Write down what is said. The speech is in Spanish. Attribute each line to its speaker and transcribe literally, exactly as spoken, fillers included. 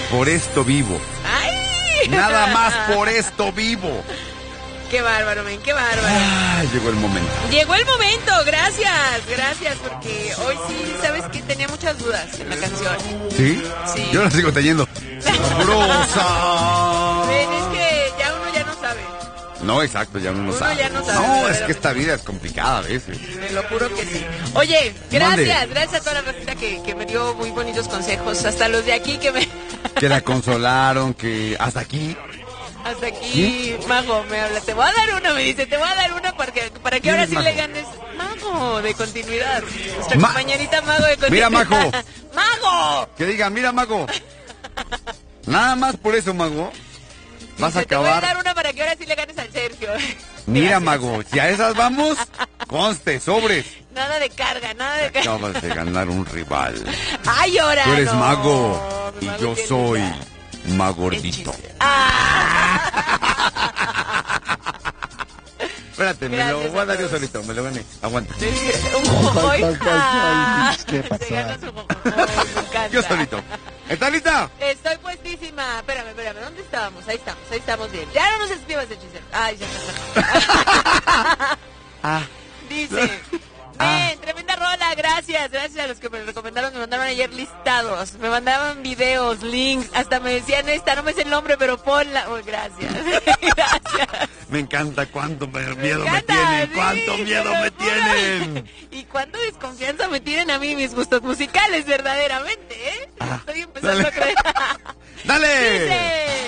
Speaker 1: por esto vivo.
Speaker 2: ¡Ay!
Speaker 1: Nada más por esto vivo.
Speaker 2: Qué bárbaro, men, qué bárbaro.
Speaker 1: Ah, llegó el momento.
Speaker 2: Llegó el momento, gracias, gracias, porque hoy sí, ¿sabes qué? Tenía muchas dudas en la canción.
Speaker 1: ¿Sí?
Speaker 2: Sí.
Speaker 1: Yo la sigo teniendo. ¡Sabrosa!
Speaker 2: Ven, es que ya uno ya no sabe.
Speaker 1: No, exacto, ya uno no
Speaker 2: Uno
Speaker 1: sabe.
Speaker 2: ya no sabe,
Speaker 1: No, es
Speaker 2: verdaderamente.
Speaker 1: que esta vida es complicada a veces.
Speaker 2: Te lo juro que sí. Oye, gracias,
Speaker 1: Mande.
Speaker 2: gracias a toda la racita que, que me dio muy bonitos consejos, hasta los de aquí que me...
Speaker 1: Que la consolaron, que hasta aquí.
Speaker 2: Hasta aquí, Mago, me habla. Te voy a dar una, me dice, te voy a dar una para que, para que
Speaker 1: ¿Quién
Speaker 2: ahora
Speaker 1: es
Speaker 2: sí
Speaker 1: Mago?
Speaker 2: le ganes. Mago, de continuidad. Nuestra
Speaker 1: Ma-
Speaker 2: compañerita Mago de
Speaker 1: Mira,
Speaker 2: continuidad.
Speaker 1: Mago.
Speaker 2: ¡Mago!
Speaker 1: Que diga, mira, mago. Nada más por eso, mago. Vas a
Speaker 2: Dice, te voy a
Speaker 1: acabar.
Speaker 2: dar una para que ahora sí le ganes al Sergio.
Speaker 1: Mira,
Speaker 2: Gracias.
Speaker 1: mago, si a esas vamos, conste, sobres.
Speaker 2: Nada de carga, nada de carga.
Speaker 1: Acabas de ganar un rival.
Speaker 2: Ay, ahora
Speaker 1: Tú eres
Speaker 2: no.
Speaker 1: mago
Speaker 2: Mi
Speaker 1: y
Speaker 2: mago
Speaker 1: yo
Speaker 2: tiene
Speaker 1: soy
Speaker 2: ya
Speaker 1: más
Speaker 2: el
Speaker 1: gordito.
Speaker 2: chiste. Ah.
Speaker 1: Espérate, me lo
Speaker 2: Gracias
Speaker 1: voy a
Speaker 2: a
Speaker 1: dar yo
Speaker 2: todos.
Speaker 1: solito, me lo gané. Aguanta.
Speaker 2: Un jojoy.
Speaker 3: ¿Cuál, cuál, cuál?
Speaker 2: Ah.
Speaker 3: ¿Qué pasó?
Speaker 2: Se gana su jojoy, me encanta.
Speaker 1: Yo solito. ¿Estás lista?
Speaker 2: Estoy puestísima. Espérame, espérame. ¿Dónde estábamos? Ahí estamos, ahí estamos bien. Ya no nos escribas, hechicero. Ay, ya está.
Speaker 1: Ah.
Speaker 2: Dice.
Speaker 1: Ah.
Speaker 2: Ven, tremenda rola, gracias, gracias a los que me recomendaron, me mandaron ayer listados, me mandaban videos, links, hasta me decían esta, no me sé el nombre, pero ponla. Oh, gracias, gracias.
Speaker 1: Me encanta cuánto me-
Speaker 2: Me
Speaker 1: miedo me,
Speaker 2: encanta,
Speaker 1: tienen,
Speaker 2: sí,
Speaker 1: cuánto
Speaker 2: te
Speaker 1: miedo
Speaker 2: lo
Speaker 1: me
Speaker 2: juro.
Speaker 1: tienen.
Speaker 2: Y cuánta desconfianza me tienen a mí mis gustos musicales, verdaderamente, ¿eh?
Speaker 1: Ah,
Speaker 2: Estoy empezando
Speaker 1: dale.
Speaker 2: a creer.
Speaker 1: ¡Dale!
Speaker 2: Dice...